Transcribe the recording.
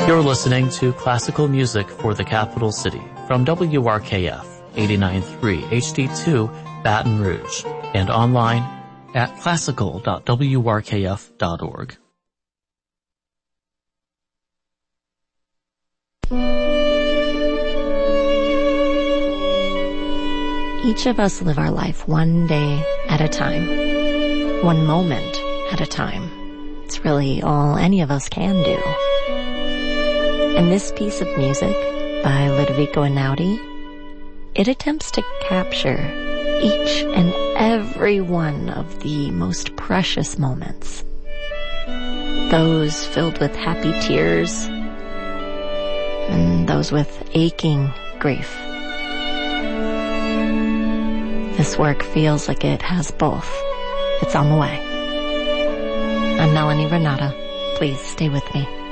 You're listening to classical music for the capital city from WRKF 89.3 HD2 Baton Rouge and online at classical.wrkf.org. Each of us live our life one day at a time, one moment at a time. It's really all any of us can do. And this piece of music by Ludovico Einaudi, it attempts to capture each and every one of the most precious moments. Those filled with happy tears and those with aching grief. This work feels like it has both. It's on the way. I'm Melanie Renata. Please stay with me.